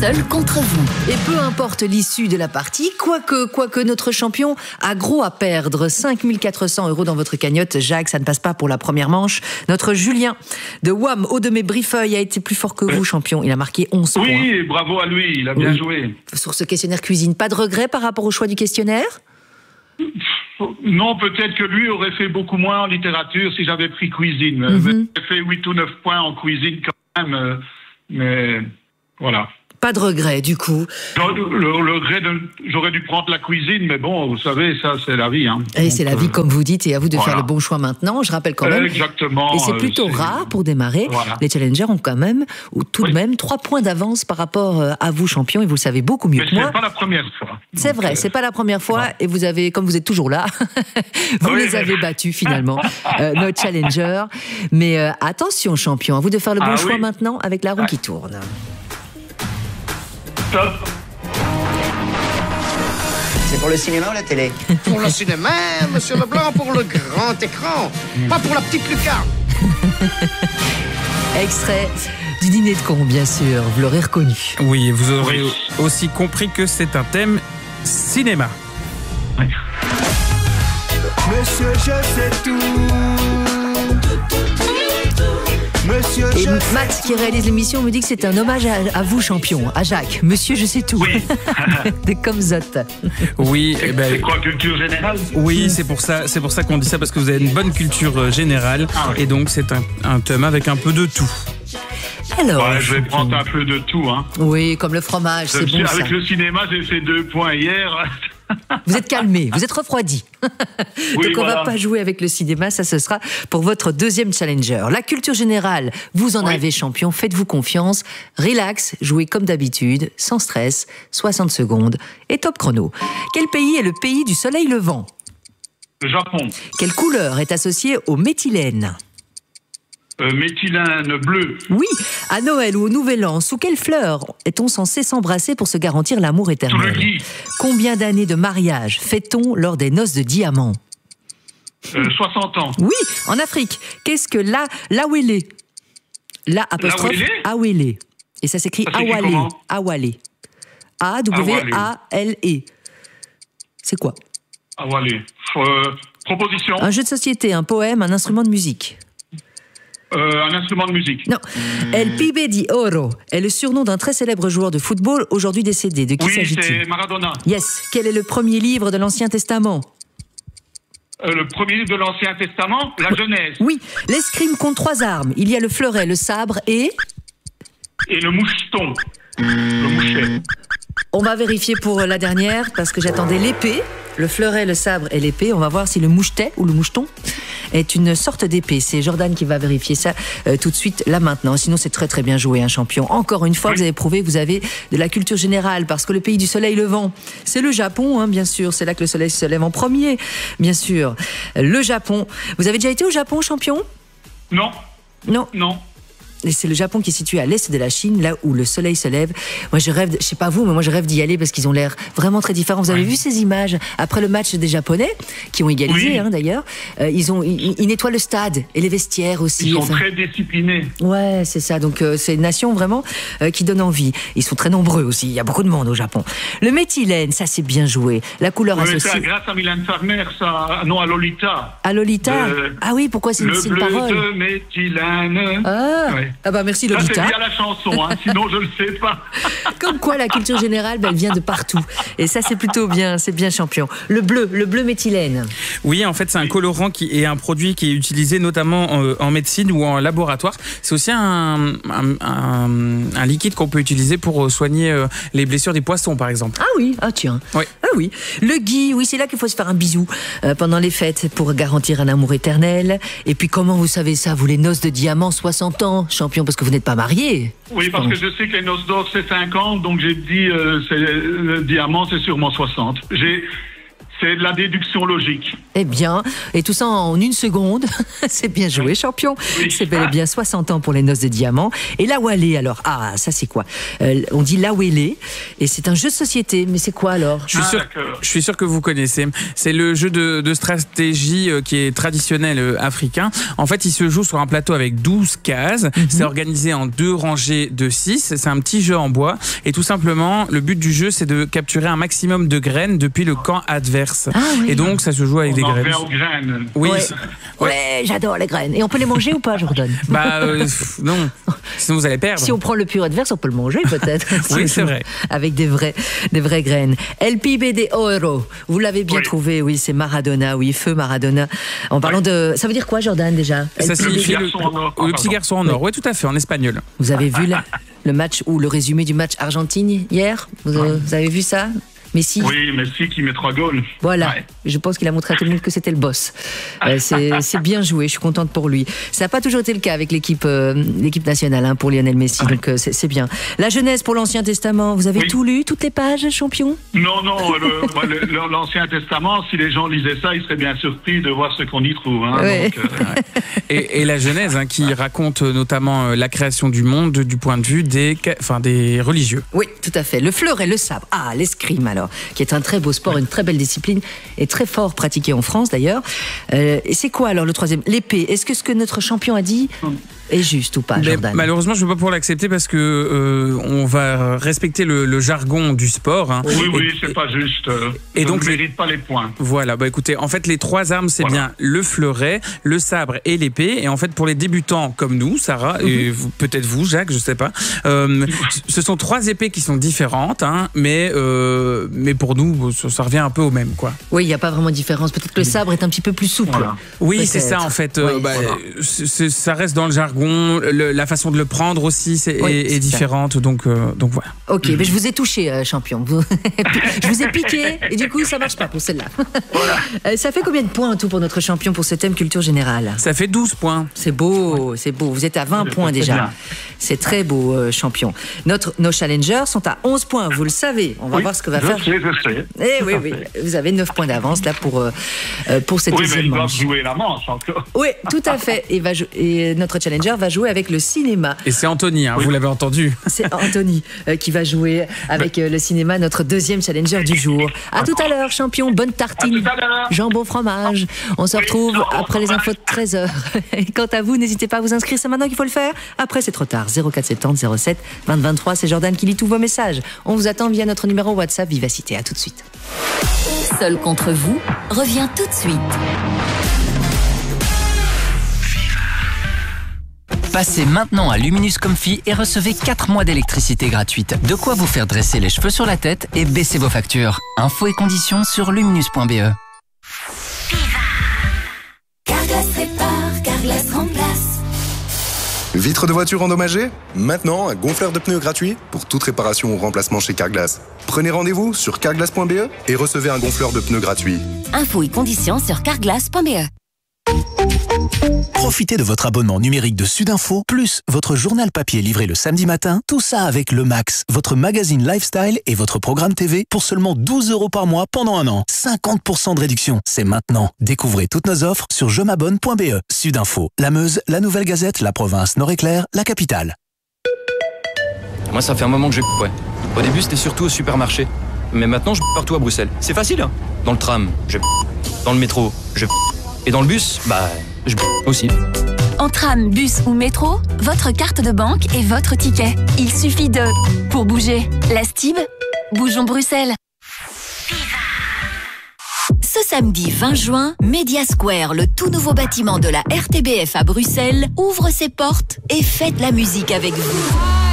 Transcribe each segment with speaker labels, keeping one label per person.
Speaker 1: seul contre vous.
Speaker 2: Et peu importe l'issue de la partie, quoique notre champion a gros à perdre. 5 400 € dans votre cagnotte. Jacques, ça ne passe pas pour la première manche. Notre Julien de Wam, Haut-de-Brifeuille, a été plus fort que vous, champion. Il a marqué 11 points.
Speaker 3: Oui, bravo à lui, il a bien joué.
Speaker 2: Sur ce questionnaire cuisine, pas de regret par rapport au choix du questionnaire ?
Speaker 3: Non, peut-être que lui aurait fait beaucoup moins en littérature si j'avais pris cuisine. J'ai fait 8 ou 9 points en cuisine quand même, mais voilà.
Speaker 2: Pas de regret, du coup.
Speaker 3: Le regret, j'aurais dû prendre la cuisine, mais bon, vous savez, ça, c'est la vie. Hein.
Speaker 2: Et c'est la vie, comme vous dites, et à vous de faire le bon choix maintenant. Je rappelle quand même.
Speaker 3: Exactement.
Speaker 2: Et c'est plutôt rare pour démarrer.
Speaker 3: Voilà.
Speaker 2: Les challengers ont quand même, ou tout de même, 3 points d'avance par rapport à vous, champion, et vous le savez beaucoup mieux que moi.
Speaker 3: Mais c'est pas la première fois.
Speaker 2: C'est vrai, c'est pas la première fois, et vous avez, comme vous êtes toujours là, vous les avez battus finalement, nos challengers. Mais attention, champion, à vous de faire le bon choix maintenant avec la roue qui tourne.
Speaker 3: Top.
Speaker 4: C'est pour le cinéma ou la télé?
Speaker 5: Pour le cinéma, monsieur Leblanc, pour le grand écran, pas pour la petite lucarne.
Speaker 2: Extrait du dîner de con, bien sûr, vous l'aurez reconnu.
Speaker 6: Oui, vous aurez aussi compris que c'est un thème cinéma.
Speaker 3: Oui.
Speaker 7: Monsieur, je sais tout. Monsieur,
Speaker 2: et Matt, qui réalise l'émission, me dit que c'est un hommage à vous, champion, à Jacques. Monsieur, je sais tout.
Speaker 3: Oui.
Speaker 2: De Comzot.
Speaker 6: Oui,
Speaker 3: c'est quoi, culture générale?
Speaker 6: Oui, c'est pour ça qu'on dit ça, parce que vous avez une bonne culture générale. Et donc, c'est un thème avec un peu de tout.
Speaker 2: Alors,
Speaker 3: je vais prendre un peu de tout. Hein.
Speaker 2: Oui, comme le fromage, c'est bon.
Speaker 3: Avec le cinéma, j'ai fait 2 points hier.
Speaker 2: Vous êtes calmé, vous êtes refroidi.
Speaker 3: Oui,
Speaker 2: donc on va pas jouer avec le cinéma, ça ce sera pour votre deuxième challenger. La culture générale, vous en avez, champion, faites-vous confiance, relax, jouez comme d'habitude, sans stress, 60 secondes et top chrono. Quel pays est le pays du soleil levant?
Speaker 3: Le Japon.
Speaker 2: Quelle couleur est associée au méthylène?
Speaker 3: Méthylène bleu.
Speaker 2: Oui, à Noël ou au Nouvel An, sous quelle fleur est-on censé s'embrasser pour se garantir l'amour éternel?
Speaker 3: Sous le gui.
Speaker 2: Combien d'années de mariage fait-on lors des noces de diamant?
Speaker 3: 60 ans.
Speaker 2: Oui, en Afrique. Qu'est-ce que l'awele? La apostrophe awele. Et ça s'écrit awale. Awale. A-W-A-L-E. C'est quoi?
Speaker 3: Awale. Proposition.
Speaker 2: Un jeu de société, un poème, un instrument de musique.
Speaker 3: Un instrument de musique.
Speaker 2: Non. El Pibe di Oro est le surnom d'un très célèbre joueur de football aujourd'hui décédé. De qui s'agit-il?
Speaker 3: Oui, c'est Maradona.
Speaker 2: Yes. Quel est le premier livre de l'Ancien Testament?
Speaker 3: Le premier livre de l'Ancien Testament, la Genèse.
Speaker 2: Oui. L'escrime compte 3 armes. Il y a le fleuret, le sabre et
Speaker 3: le moucheton. Le mouchet.
Speaker 2: On va vérifier pour la dernière parce que j'attendais l'épée. Le fleuret, le sabre et l'épée. On va voir si le mouchetet ou le moucheton est une sorte d'épée. C'est Jordan qui va vérifier ça tout de suite, là, maintenant. Sinon, c'est très, très bien joué, un champion. Encore une fois, vous avez prouvé que vous avez de la culture générale parce que le pays du soleil levant, c'est le Japon, hein, bien sûr. C'est là que le soleil se lève en premier, bien sûr. Le Japon. Vous avez déjà été au Japon, champion?
Speaker 3: Non.
Speaker 2: Non.
Speaker 3: Non.
Speaker 2: Et c'est le Japon qui est situé à l'est de la Chine, là où le soleil se lève. Moi, je rêve, je sais pas vous, mais moi, je rêve d'y aller parce qu'ils ont l'air vraiment très différents. Vous avez vu ces images après le match des Japonais, qui ont égalisé, hein, d'ailleurs. Ils nettoient le stade et les vestiaires aussi.
Speaker 3: Ils sont très disciplinés.
Speaker 2: Ouais, c'est ça. Donc, c'est une nation vraiment qui donne envie. Ils sont très nombreux aussi. Il y a beaucoup de monde au Japon. Le méthylène, ça, c'est bien joué. La couleur associée.
Speaker 3: C'est grâce à Mylène Farmer, ça. Non, à Lolita.
Speaker 2: À Lolita. Ah oui, pourquoi c'est une parole?
Speaker 3: Le bleu de méthylène.
Speaker 2: Ah. Ouais. Ah bah merci Lolita.
Speaker 3: Ça c'est bien la chanson, hein, sinon je le sais pas.
Speaker 2: Comme quoi la culture générale, elle vient de partout. Et ça c'est plutôt bien, c'est bien champion. Le bleu méthylène.
Speaker 6: Oui, en fait c'est un colorant qui est un produit qui est utilisé notamment en médecine ou en laboratoire. C'est aussi un liquide qu'on peut utiliser pour soigner les blessures des poissons par exemple.
Speaker 2: Ah oui, ah tiens.
Speaker 6: Oui.
Speaker 2: Ah oui. Le gui, oui c'est là qu'il faut se faire un bisou pendant les fêtes pour garantir un amour éternel. Et puis comment vous savez ça, vous les noces de diamant, 60 ans, champion, parce que vous n'êtes pas marié.
Speaker 3: Oui, parce que je sais que les noces d'or c'est 50, donc j'ai dit le diamant c'est sûrement 60. C'est de la déduction logique.
Speaker 2: Eh bien, et tout ça en une seconde. C'est bien joué, champion.
Speaker 3: Oui.
Speaker 2: C'est bel et bien 60 ans pour les noces de diamants. Et Lawale, alors, ça c'est quoi? On dit Lawale, et c'est un jeu de société, mais c'est quoi alors?
Speaker 6: Je suis sûr que vous connaissez. C'est le jeu de stratégie qui est traditionnel africain. En fait, il se joue sur un plateau avec 12 cases. C'est organisé en 2 rangées de 6. C'est un petit jeu en bois. Et tout simplement, le but du jeu, c'est de capturer un maximum de graines depuis le camp adverse.
Speaker 2: Oui.
Speaker 6: Et donc, ça se joue avec des
Speaker 3: On en
Speaker 6: graines.
Speaker 3: revient aux graines.
Speaker 6: Oui.
Speaker 2: Ouais. Ouais, j'adore les graines. Et on peut les manger ou pas, Jordan?
Speaker 6: Non. Sinon, vous allez perdre.
Speaker 2: Si on prend le pur adverse, on peut le manger peut-être.
Speaker 6: Oui, c'est vrai.
Speaker 2: Avec des vraies graines. El Pibe de Oro. Vous l'avez bien trouvé, oui, c'est Maradona, oui, feu Maradona. En parlant de... Ça veut dire quoi, Jordan, déjà?
Speaker 6: Ça signifie le
Speaker 3: Garçon
Speaker 6: petit garçon en or. Oui, tout à fait, en espagnol.
Speaker 2: Vous avez vu le match ou le résumé du match Argentine hier? Vous avez vu ça? Messi.
Speaker 3: Oui, Messi qui met 3 goals.
Speaker 2: Voilà,
Speaker 3: Ouais.
Speaker 2: je pense qu'il a montré à tout le monde que c'était le boss. C'est bien joué, je suis contente pour lui. Ça n'a pas toujours été le cas avec l'équipe nationale pour Lionel Messi, donc c'est bien. La Genèse pour l'Ancien Testament, vous avez tout lu, toutes les pages, champion?
Speaker 3: Non, l'Ancien Testament, si les gens lisaient ça, ils seraient bien surpris de voir ce qu'on y trouve.
Speaker 2: Ouais.
Speaker 3: Donc,
Speaker 6: Et la Genèse, qui raconte notamment la création du monde du point de vue des religieux.
Speaker 2: Oui, tout à fait. Le fleuret, le sabre, l'escrime alors, qui est un très beau sport, une très belle discipline et très fort pratiqué en France d'ailleurs. Et c'est quoi alors le troisième? L'épée. Est-ce que ce que notre champion a dit est juste ou pas, Jordan?
Speaker 6: Malheureusement, je ne peux pas pouvoir l'accepter parce que on va respecter le jargon du sport.
Speaker 3: Oui, c'est pas juste.
Speaker 6: Et donc,
Speaker 3: ne mérite pas les points.
Speaker 6: Voilà, écoutez, en fait, les 3 armes, c'est bien le fleuret, le sabre et l'épée. Et en fait, pour les débutants comme nous, Sarah, et peut-être vous, Jacques, je sais pas, ce sont 3 épées qui sont différentes, mais pour nous, ça revient un peu au même, quoi.
Speaker 2: Oui, il n'y a pas vraiment de différence. Peut-être que le sabre est un petit peu plus souple.
Speaker 3: Voilà.
Speaker 6: Oui,
Speaker 2: Peut-être.
Speaker 6: c'est ça, en fait.
Speaker 2: Oui,
Speaker 6: ça reste dans le jargon. La façon de le prendre aussi est différente. Donc voilà.
Speaker 2: Ok, mais je vous ai touché, champion. Je vous ai piqué et du coup, ça marche pas pour celle-là. Ça fait combien de points en tout pour notre champion pour ce thème culture générale?
Speaker 6: Ça fait 12 points.
Speaker 2: C'est beau, c'est beau. Vous êtes à 20 points déjà.
Speaker 3: bien.
Speaker 2: C'est très beau, champion. Nos challengers sont à 11 points, vous le savez. On va voir ce que va faire.
Speaker 3: Je sais.
Speaker 2: Eh oui. Vous avez 9 points d'avance là pour cette
Speaker 3: Oui, mais
Speaker 2: deuxième
Speaker 3: ils doivent
Speaker 2: manche.
Speaker 3: jouer la manche encore.
Speaker 2: Oui, tout à fait. Et notre challenger va jouer avec le cinéma.
Speaker 6: Et c'est Anthony, vous l'avez entendu.
Speaker 2: C'est Anthony qui va jouer avec le cinéma, notre deuxième challenger du jour. À tout à l'heure, champion. Bonne tartine.
Speaker 3: À tout à l'heure.
Speaker 2: Jambon fromage. On se retrouve après les infos de 13h. Et quant à vous, n'hésitez pas à vous inscrire. C'est maintenant qu'il faut le faire. Après, c'est trop tard. 0470 07 20 23. C'est Jordan qui lit tous vos messages. On vous attend via notre numéro WhatsApp Vivacité. À tout de suite.
Speaker 1: Seul contre vous revient tout de suite.
Speaker 8: Passez maintenant à Luminus Comfy et recevez 4 mois d'électricité gratuite. De quoi vous faire dresser les cheveux sur la tête et baisser vos factures. Infos et conditions sur luminus.be.
Speaker 1: Carglass répare, Carglass remplace.
Speaker 9: Vitre de voiture endommagée? Maintenant, un gonfleur de pneus gratuit pour toute réparation ou remplacement chez Carglass. Prenez rendez-vous sur carglass.be et recevez un gonfleur de pneus gratuit.
Speaker 1: Infos et conditions sur carglass.be.
Speaker 10: Profitez de votre abonnement numérique de Sudinfo, plus votre journal papier livré le samedi matin, tout ça avec Le Max, votre magazine lifestyle et votre programme TV pour seulement 12 € par mois pendant un an. 50% de réduction, c'est maintenant. Découvrez toutes nos offres sur jemabonne.be. Sudinfo, la Meuse, la Nouvelle Gazette, la province Nord-Éclair, la capitale.
Speaker 11: Moi, ça fait un moment que ouais. Au début, c'était surtout au supermarché. Mais maintenant, je partout à Bruxelles. C'est facile, hein. Dans le tram, dans le métro, et dans le bus, je aussi.
Speaker 1: En tram, bus ou métro, votre carte de banque est votre ticket. Il suffit de... Pour bouger, la Stib, bougeons Bruxelles. Ce samedi 20 juin, Media Square, le tout nouveau bâtiment de la RTBF à Bruxelles, ouvre ses portes et fête la musique avec vous.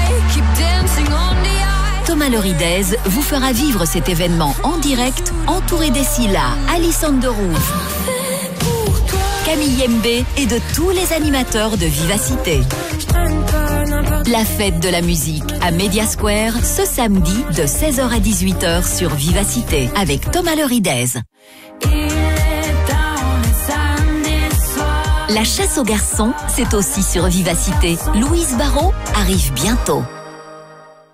Speaker 1: Thomas Loridez vous fera vivre cet événement en direct, entouré des Scylla, Alison Derouve, Camille Yembe et de tous les animateurs de Vivacité. La fête de la musique à Media Square, ce samedi de 16h à 18h sur Vivacité avec Thomas Loridez. La chasse aux garçons, c'est aussi sur Vivacité. Louise Barrault arrive bientôt.